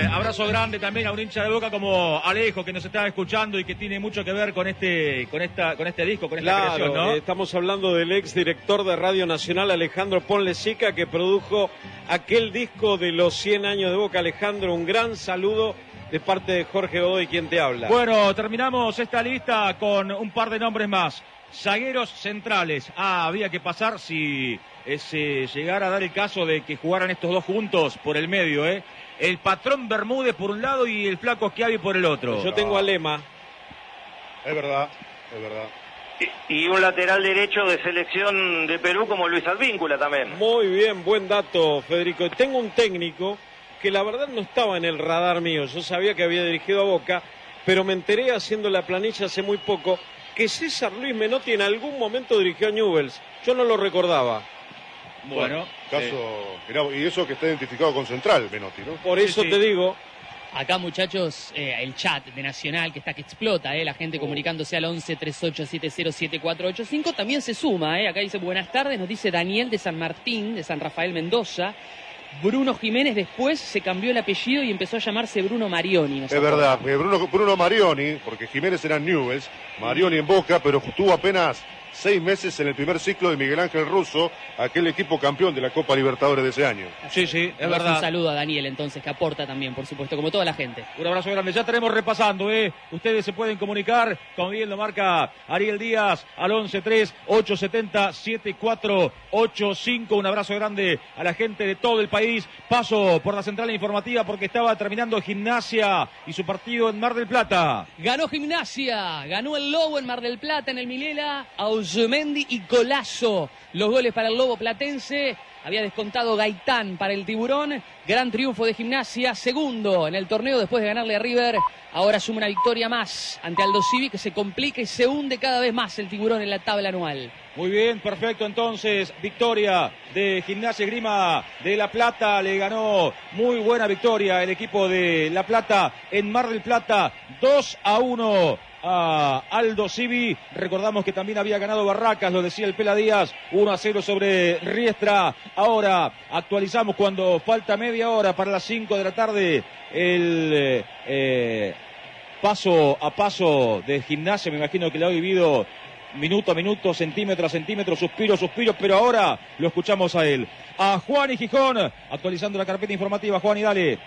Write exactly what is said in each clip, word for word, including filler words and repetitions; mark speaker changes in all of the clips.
Speaker 1: abrazo grande también a un hincha de Boca como Alejo, que nos está escuchando y que tiene mucho que ver con este, con esta, con este disco, con esta
Speaker 2: claro,
Speaker 1: creación, ¿no?
Speaker 2: Eh, estamos hablando del ex director de Radio Nacional, Alejandro Ponlecica, que produjo aquel disco de los cien años de Boca. Alejandro, un gran saludo de parte de Jorge Godoy, quien te habla.
Speaker 1: Bueno, terminamos esta lista con un par de nombres más. Zagueros centrales. Ah, había que pasar si eh, se llegara a dar el caso de que jugaran estos dos juntos por el medio, ¿eh? El patrón Bermúdez por un lado y el flaco Schiavi por el otro.
Speaker 2: Yo tengo a Lema.
Speaker 3: Es verdad, es verdad.
Speaker 4: Y, y un lateral derecho de selección de Perú como Luis Advíncula también.
Speaker 2: Muy bien, buen dato, Federico. Tengo un técnico que la verdad no estaba en el radar mío. Yo sabía que había dirigido a Boca, pero me enteré haciendo la planilla hace muy poco que César Luis Menotti en algún momento dirigió a Newell's. Yo no lo recordaba.
Speaker 1: Bueno,
Speaker 3: caso,
Speaker 1: eh.
Speaker 3: mirá, y eso que está identificado con Central, Menotti, ¿no?
Speaker 2: Por eso
Speaker 1: Sí, sí.
Speaker 2: te digo.
Speaker 5: Acá, muchachos, eh, el chat de Nacional que está que explota, eh, la gente comunicándose al once treinta y ocho setenta siete cuatro ocho cinco también se suma, eh, acá dice buenas tardes, nos dice Daniel de San Martín, de San Rafael Mendoza. Bruno Jiménez después se cambió el apellido y empezó a llamarse Bruno Marioni.
Speaker 3: Es verdad, eh, Bruno, Bruno Marioni, porque Jiménez era en Newell's, Marioni en Boca, pero tuvo apenas seis meses en el primer ciclo de Miguel Ángel Russo, aquel equipo campeón de la Copa Libertadores de ese año.
Speaker 1: Sí, sí, es
Speaker 5: Damos
Speaker 1: verdad.
Speaker 5: Un saludo a Daniel entonces, que aporta también, por supuesto, como toda la gente.
Speaker 1: Un abrazo grande. Ya estaremos repasando, ¿eh? Ustedes se pueden comunicar, como bien lo marca Ariel Díaz, al once tres ocho setenta siete cuatro ocho cinco. Un abrazo grande a la gente de todo el país. Paso por la central informativa porque estaba terminando Gimnasia y su partido en Mar del Plata.
Speaker 5: Ganó Gimnasia, ganó el Lobo en Mar del Plata, en el Milela, Ausemendi y Colazo. Los goles para el Lobo platense. Había descontado Gaitán para el Tiburón. Gran triunfo de Gimnasia, segundo en el torneo después de ganarle a River. Ahora suma una victoria más ante Aldo Civi, que se complica y se hunde cada vez más el Tiburón en la tabla anual.
Speaker 1: Muy bien, perfecto. Entonces, victoria de Gimnasia Esgrima de La Plata. Le ganó muy buena victoria el equipo de La Plata en Mar del Plata. dos a uno a Aldo Civi. Recordamos que también había ganado Barracas, lo decía el Pela Díaz, uno a cero sobre Riestra. Ahora actualizamos cuando falta media hora para las cinco de la tarde el eh, paso a paso de Gimnasia. Me imagino que lo ha vivido minuto a minuto, centímetro a centímetro, suspiro a suspiro, pero ahora lo escuchamos a él. A Juan y Gijón, actualizando la carpeta informativa. Juan, y dale.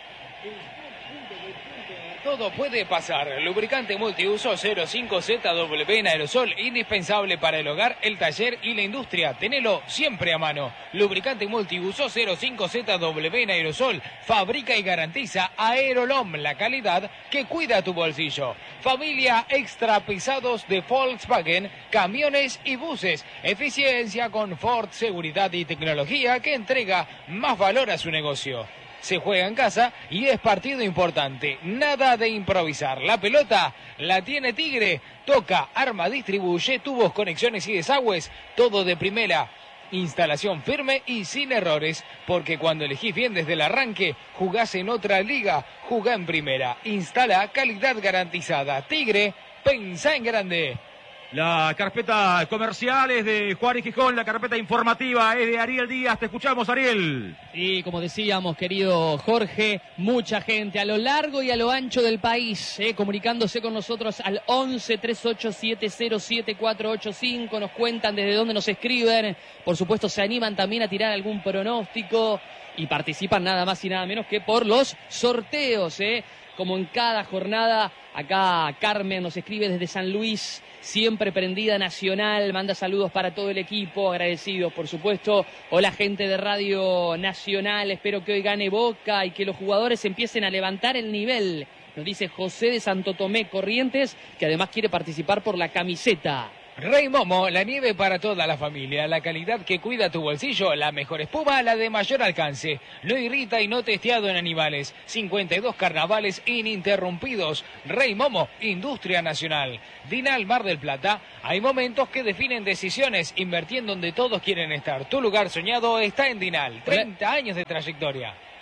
Speaker 6: Todo puede pasar. Lubricante multiuso cero cinco Z W en aerosol, indispensable para el hogar, el taller y la industria. Tenelo siempre a mano. Lubricante multiuso cero cinco Z W en aerosol fabrica y garantiza Aerolom, la calidad que cuida tu bolsillo. Familia extra pesados de Volkswagen, camiones y buses. Eficiencia, confort, seguridad y tecnología que entrega más valor a su negocio. Se juega en casa y es partido importante. Nada de improvisar. La pelota la tiene Tigre. Toca, arma, distribuye, tubos, conexiones y desagües. Todo de primera. Instalación firme y sin errores. Porque cuando elegís bien desde el arranque, jugás en otra liga. Jugá en primera. Instala calidad garantizada. Tigre, pensá en grande.
Speaker 1: La carpeta comercial es de Juan y Gijón, la carpeta informativa es de Ariel Díaz. Te escuchamos, Ariel.
Speaker 5: Y como decíamos, querido Jorge, mucha gente a lo largo y a lo ancho del país, eh, comunicándose con nosotros al once treinta y ocho setenta siete cuatro ocho cinco. Nos cuentan desde dónde nos escriben. Por supuesto, se animan también a tirar algún pronóstico y participan nada más y nada menos que por los sorteos, eh. Como en cada jornada, acá Carmen nos escribe desde San Luis, siempre prendida Nacional, manda saludos para todo el equipo, agradecidos por supuesto. Hola gente de Radio Nacional, espero que hoy gane Boca y que los jugadores empiecen a levantar el nivel. Nos dice José de Santo Tomé Corrientes, que además quiere participar por la camiseta.
Speaker 6: Rey Momo, la nieve para toda la familia, la calidad que cuida tu bolsillo, la mejor espuma, la de mayor alcance, no irrita y no testeado en animales, cincuenta y dos carnavales ininterrumpidos. Rey Momo, Industria Nacional. Dinal Mar del Plata, hay momentos que definen decisiones, invertir en donde todos quieren estar. Tu lugar soñado está en Dinal, treinta años de trayectoria.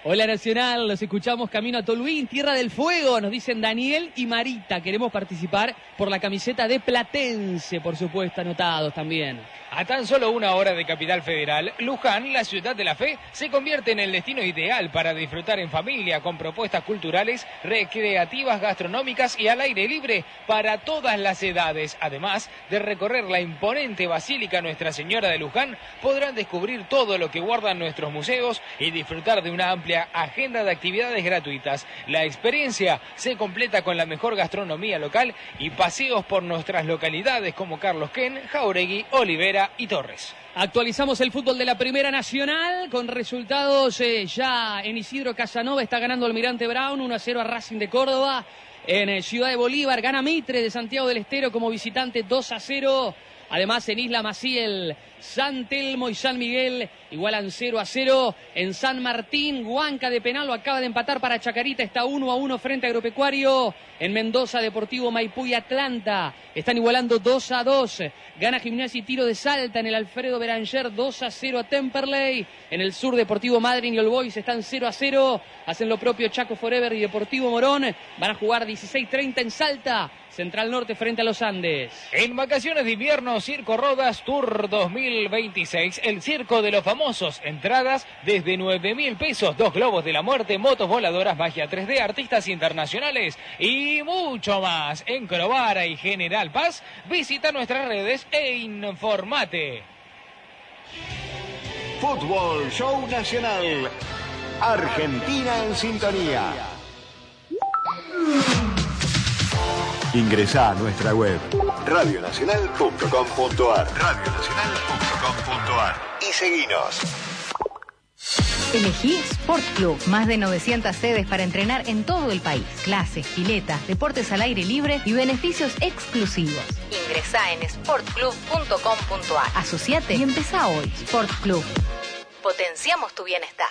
Speaker 5: Hola Nacional, los escuchamos camino a Toluín, Tierra del Fuego, nos dicen Daniel y Marita, queremos participar por la camiseta de Platense, por supuesto, anotados también.
Speaker 6: A tan solo una hora de Capital Federal, Luján, la ciudad de la fe, se convierte en el destino ideal para disfrutar en familia con propuestas culturales, recreativas, gastronómicas y al aire libre para todas las edades. Además de recorrer la imponente Basílica Nuestra Señora de Luján, podrán descubrir todo lo que guardan nuestros museos y disfrutar de una amplia agenda de actividades gratuitas. La experiencia se completa con la mejor gastronomía local y paseos por nuestras localidades como Carlos Ken, Jauregui, Olivera y Torres.
Speaker 5: Actualizamos el fútbol de la Primera Nacional con resultados eh, ya en Isidro Casanova. Está ganando Almirante Brown uno a cero a Racing de Córdoba. En eh, Ciudad de Bolívar gana Mitre de Santiago del Estero como visitante dos a cero. Además en Isla Maciel, San Telmo y San Miguel igualan cero a cero. En San Martín, Huanca de penal lo acaba de empatar para Chacarita, está uno a uno frente a Agropecuario. En Mendoza, Deportivo Maipú y Atlanta están igualando dos a dos. Gana Gimnasia y Tiro de Salta en el Alfredo Beranger dos a cero a Temperley. En el sur, Deportivo Madryn y All Boys están cero a cero. Hacen lo propio Chaco Forever y Deportivo Morón. Van a jugar dieciséis treinta en Salta. Central Norte frente a los Andes.
Speaker 6: En vacaciones de invierno, Circo Rodas Tour dos mil veintiséis, el circo de los famosos. Entradas desde nueve mil pesos, dos globos de la muerte, motos voladoras, magia tres D, artistas internacionales y mucho más. En Crovara y General Paz, visita nuestras redes e informate.
Speaker 7: Fútbol Show Nacional. Argentina en sintonía. Ingresá a nuestra web radio nacional punto com punto ar radio nacional punto com punto ar y seguinos.
Speaker 8: Elegí Sport Club. Más de novecientas sedes para entrenar en todo el país. Clases, piletas, deportes al aire libre y beneficios exclusivos. Ingresá en sport club punto com punto ar. Asociate y empezá hoy. Sport Club. Potenciamos tu bienestar.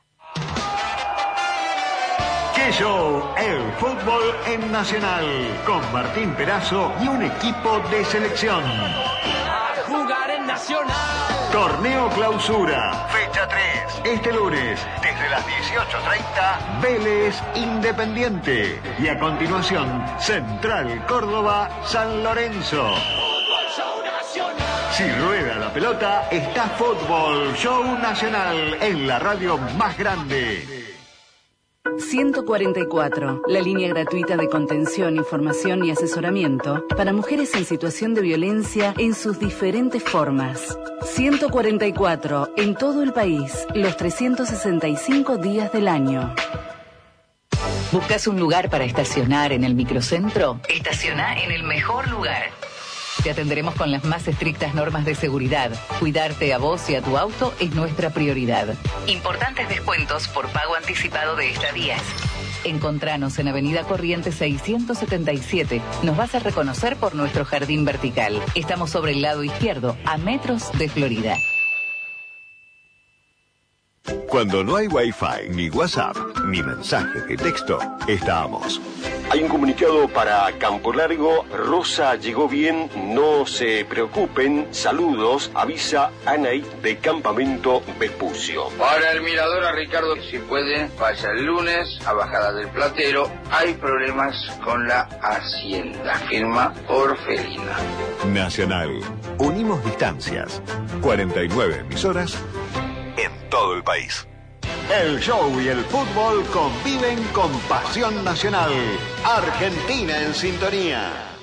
Speaker 7: ¡Qué show! El fútbol en Nacional. Con Martín Perazo y un equipo de selección.
Speaker 5: Jugar en Nacional.
Speaker 7: Torneo Clausura. Fecha tres. Este lunes, desde las dieciocho treinta, Vélez Independiente. Y a continuación, Central Córdoba San Lorenzo. Si rueda la pelota, está Fútbol Show Nacional en la radio más grande.
Speaker 9: ciento cuarenta y cuatro, la línea gratuita de contención, información y asesoramiento para mujeres en situación de violencia en sus diferentes formas. ciento cuarenta y cuatro, en todo el país, los trescientos sesenta y cinco días del año.
Speaker 10: ¿Buscas un lugar para estacionar en el microcentro? Estaciona en el mejor lugar. Te atenderemos con las más estrictas normas de seguridad. Cuidarte a vos y a tu auto es nuestra prioridad. Importantes descuentos por pago anticipado de estadías. Encontranos en Avenida Corrientes seiscientos setenta y siete. Nos vas a reconocer por nuestro jardín vertical. Estamos sobre el lado izquierdo, a metros de Florida.
Speaker 7: Cuando no hay Wi-Fi, ni WhatsApp, ni mensajes de texto, estamos. Hay un comunicado para Campo Largo. Rosa llegó bien, no se preocupen. Saludos, avisa Anaí de Campamento Vespucio.
Speaker 11: Para el mirador a Ricardo, si puede, vaya el lunes a Bajada del Platero. Hay problemas con la Hacienda. Firma Orfelina.
Speaker 7: Nacional. Unimos distancias. cuarenta y nueve emisoras en todo el país. El show y el fútbol conviven con pasión nacional. Argentina en sintonía.